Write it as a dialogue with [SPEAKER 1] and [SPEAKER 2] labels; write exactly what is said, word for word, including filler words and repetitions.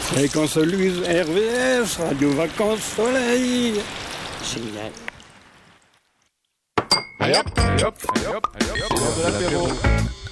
[SPEAKER 1] Fréquence Luz, R V S, Radio Vacances Soleil. Génial.
[SPEAKER 2] Allez hop, allez hop, allez hop, allez hop, c'est l'heure de l'apéro.